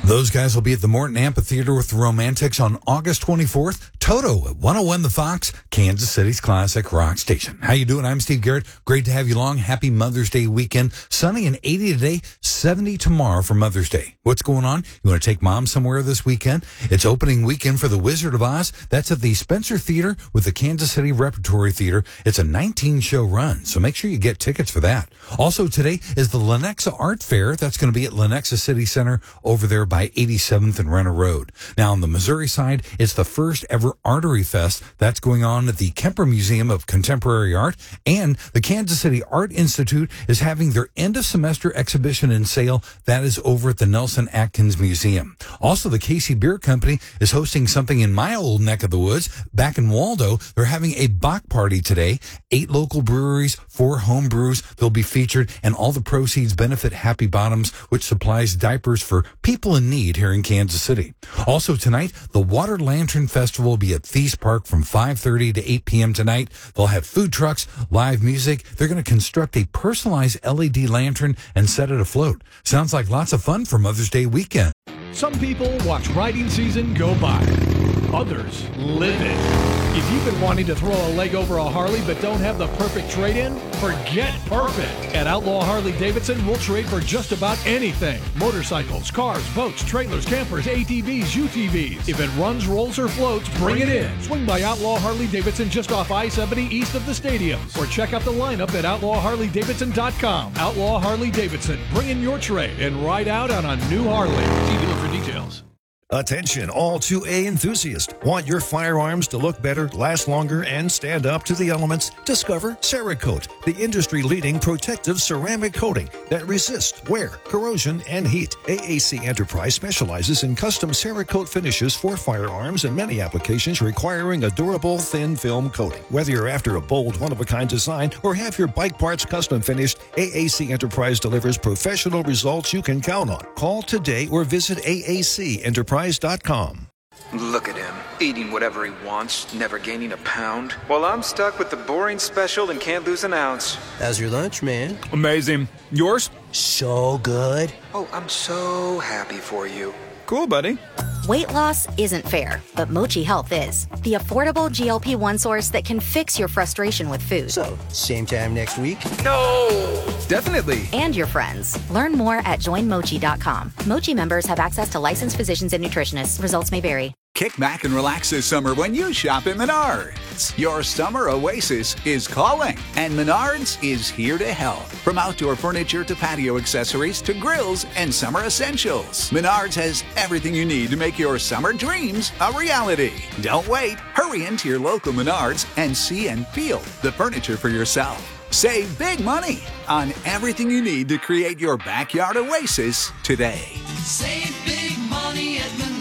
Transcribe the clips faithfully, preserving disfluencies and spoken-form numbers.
Those guys will be at the Morton Amphitheater with the Romantics on August twenty-fourth. Toto at one oh one The Fox, Kansas City's classic rock station. How you doing? I'm Steve Garrett. Great to have you along. Happy Mother's Day weekend. Sunny and eighty today, seventy tomorrow for Mother's Day. What's going on? You want to take mom somewhere this weekend? It's opening weekend for The Wizard of Oz. That's at the Spencer Theater with the Kansas City Repertory Theater. It's a nineteen-show run, so make sure you get tickets for that. Also today is the Lenexa Art Fair. That's going to be at Lenexa City Center over there by eighty-seventh and Renner Road. Now, on the Missouri side, it's the first ever Artery Fest. That's going on at the Kemper Museum of Contemporary Art, and the Kansas City Art Institute is having their end-of-semester exhibition and sale. That is over at the Nelson Atkins Museum. Also, the Casey Beer Company is hosting something in my old neck of the woods. Back in Waldo, they're having a Bach party today. Eight local breweries, four home brews. They'll be featured, and all the proceeds benefit Happy Bottoms, which supplies diapers for people in need here in Kansas City. Also tonight, the Water Lantern Festival will be at Thies Park from five thirty to eight p.m. tonight. They'll have food trucks, live music. They're going to construct a personalized L E D lantern and set it afloat. Sounds like lots of fun for Mother's Day weekend. Some people watch riding season go by. Others live it. If you've been wanting to throw a leg over a Harley but don't have the perfect trade-in, forget perfect. At Outlaw Harley Davidson, we'll trade for just about anything. Motorcycles, cars, boats, trailers, campers, A T Vs, U T Vs. If it runs, rolls, or floats, bring it in. Swing by Outlaw Harley Davidson just off I seventy east of the stadium. Or check out the lineup at outlaw harley davidson dot com. Outlaw Harley Davidson. Bring in your trade and ride out on a new Harley. See dealer for details. Attention, all two A enthusiasts. Want your firearms to look better, last longer, and stand up to the elements? Discover Cerakote, the industry-leading protective ceramic coating that resists wear, corrosion, and heat. A A C Enterprise specializes in custom Cerakote finishes for firearms and many applications requiring a durable, thin film coating. Whether you're after a bold, one-of-a-kind design or have your bike parts custom finished, A A C Enterprise delivers professional results you can count on. Call today or visit A A C Enterprise dot com. Look at him, eating whatever he wants, never gaining a pound. While I'm stuck with the boring special and can't lose an ounce. How's your lunch, man? Amazing. Yours? So good. Oh, I'm so happy for you. Cool, buddy. Weight loss isn't fair, but Mochi Health is. The affordable G L P one source that can fix your frustration with food. So, same time next week? No! Definitely. And your friends. Learn more at join mochi dot com. Mochi members have access to licensed physicians and nutritionists. Results may vary. Kick back and relax this summer when you shop at Menards. Your summer oasis is calling, and Menards is here to help. From outdoor furniture to patio accessories to grills and summer essentials, Menards has everything you need to make your summer dreams a reality. Don't wait. Hurry into your local Menards and see and feel the furniture for yourself. Save big money on everything you need to create your backyard oasis today. Save big money at Menards.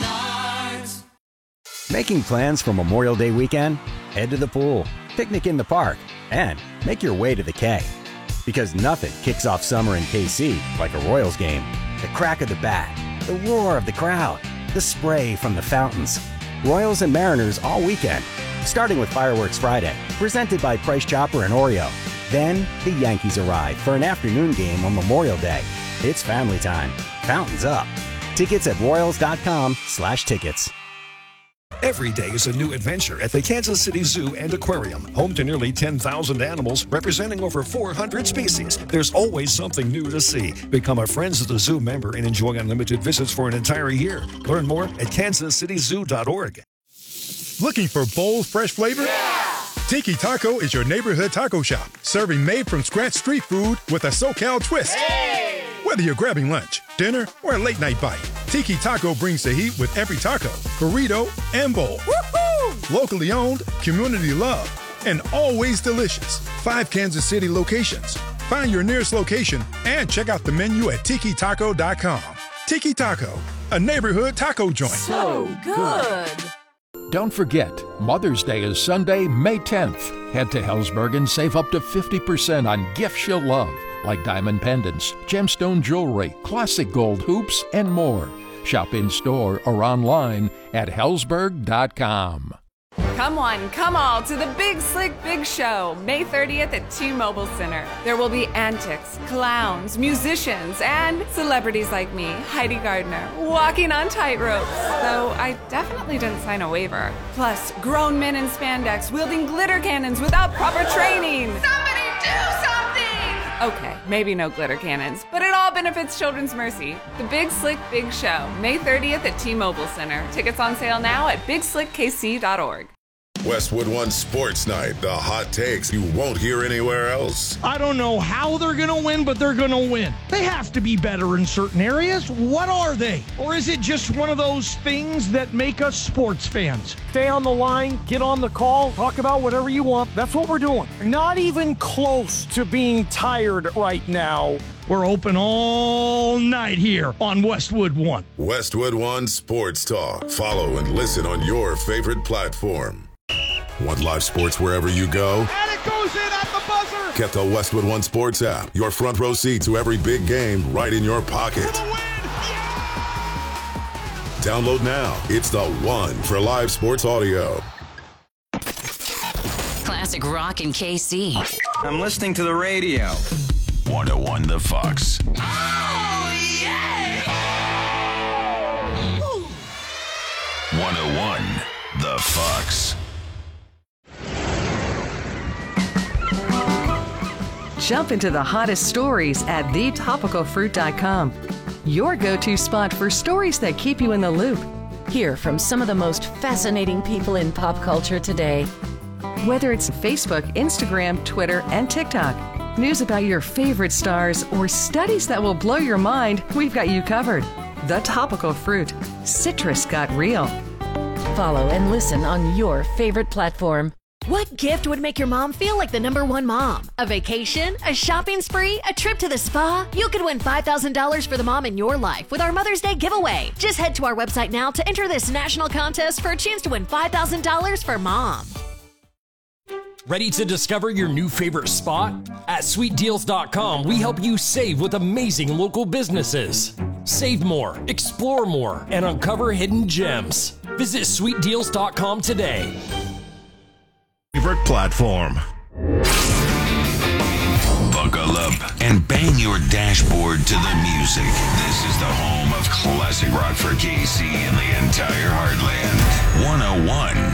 Making plans for Memorial Day weekend? Head to the pool, picnic in the park, and make your way to the K. Because nothing kicks off summer in K C like a Royals game. The crack of the bat, the roar of the crowd, the spray from the fountains. Royals and Mariners all weekend, starting with Fireworks Friday, presented by Price Chopper and Oreo. Then, the Yankees arrive for an afternoon game on Memorial Day. It's family time. Fountains up. Tickets at royals dot com slash tickets. Every day is a new adventure at the Kansas City Zoo and Aquarium. Home to nearly ten thousand animals representing over four hundred species. There's always something new to see. Become a Friends of the Zoo member and enjoy unlimited visits for an entire year. Learn more at kansas city zoo dot org. Looking for bold, fresh flavor? Yeah! Tiki Taco is your neighborhood taco shop, serving made-from-scratch street food with a SoCal twist. Hey! Whether you're grabbing lunch, dinner, or a late-night bite, Tiki Taco brings the heat with every taco, burrito, and bowl. Woo-hoo! Locally owned, community loved, and always delicious. Five Kansas City locations. Find your nearest location and check out the menu at tiki taco dot com. Tiki Taco, a neighborhood taco joint. So good. Don't forget, Mother's Day is Sunday, May tenth. Head to Helzberg and save up to fifty percent on gifts you'll love, like diamond pendants, gemstone jewelry, classic gold hoops, and more. Shop in-store or online at helzberg dot com. Come one, come all to the Big Slick Big Show, May thirtieth at T-Mobile Center. There will be antics, clowns, musicians, and celebrities like me, Heidi Gardner, walking on tightropes. Though I definitely didn't sign a waiver. Plus, grown men in spandex wielding glitter cannons without proper training. Somebody do something! Okay, maybe no glitter cannons, but it all benefits Children's Mercy. The Big Slick Big Show, May thirtieth at T-Mobile Center. Tickets on sale now at big slick k c dot org. Westwood One Sports Night, the hot takes you won't hear anywhere else. I don't know how they're going to win, but they're going to win. They have to be better in certain areas. What are they? Or is it just one of those things that make us sports fans? Stay on the line, get on the call, talk about whatever you want. That's what we're doing. Not even close to being tired right now. We're open all night here on Westwood One. Westwood One Sports Talk. Follow and listen on your favorite platform. Want live sports wherever you go? And it goes in at the buzzer! Get the Westwood One Sports app. Your front row seat to every big game right in your pocket. Download now. It's the one for live sports audio. Classic rock in K C. I'm listening to the radio. one oh one The Fox. Oh, yeah! one oh one The Fox. Jump into the hottest stories at the topical fruit dot com. Your go-to spot for stories that keep you in the loop. Hear from some of the most fascinating people in pop culture today. Whether it's Facebook, Instagram, Twitter, and TikTok, news about your favorite stars, or studies that will blow your mind, we've got you covered. The Topical Fruit. Citrus got real. Follow and listen on your favorite platform. What gift would make your mom feel like the number one mom? A vacation? A shopping spree? A trip to the spa? You could win five thousand dollars for the mom in your life with our Mother's Day giveaway. Just head to our website now to enter this national contest for a chance to win five thousand dollars for mom. Ready to discover your new favorite spot? At sweet deals dot com, we help you save with amazing local businesses. Save more, explore more, and uncover hidden gems. Visit sweet deals dot com today. Favorite platform. Buckle up and bang your dashboard to the music. This is the home of classic rock for K C and the entire heartland. one oh one